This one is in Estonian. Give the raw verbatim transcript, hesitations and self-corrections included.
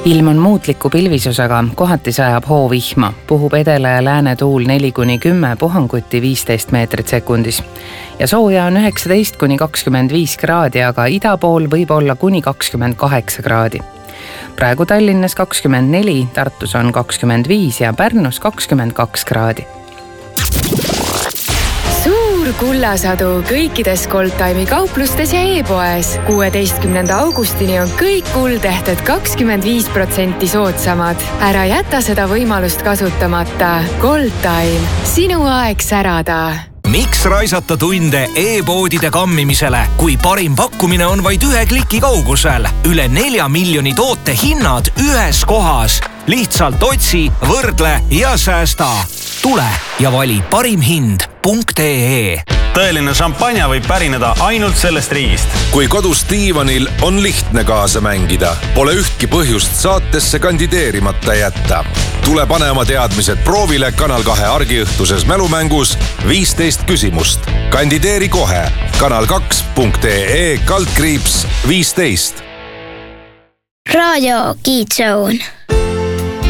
ilm on muutliku pilvisusega, kohati sajab hoovihma, puhub edela ja lääne tuul neli kuni kümme, puhanguti viisteist meetrit sekundis. Ja sooja on üheksateist kuni kakskümmend viis kraadi, aga ida pool võib olla kuni kakskümmend kaheksa kraadi. Praegu Tallinnas kakskümmend neli, Tartus on kakskümmend viis ja Pärnus kakskümmend kaks kraadi. Suur kullasadu kõikides Goldtime'i kauplustes ja e-poes. kuueteistkümnenda augustini on kõik kuldehted kakskümmend viis protsenti soodsamad. Ära jäta seda võimalust kasutamata. Goldtime. Sinu aeg särada. Miks raisata tunde e-poodide kammimisele, kui parim pakkumine on vaid ühe kliki kaugusel? Üle nelja miljoni toote hinnad ühes kohas. Lihtsalt otsi, võrdle ja säästa. Tule ja vali parim hind punkt ee. Tõeline šampanja võib pärineda ainult sellest riigist. Kui kodus diivanil on lihtne kaasa mängida, pole ühtki põhjust saatesse kandideerimata jätta. Tule pane oma teadmised proovile Kanal kahe argiõhtuses mälumängus viisteist küsimust. Kandideeri kohe kanal kaks punkt ee kaldkriips viisteist. Raadio Kids Zone.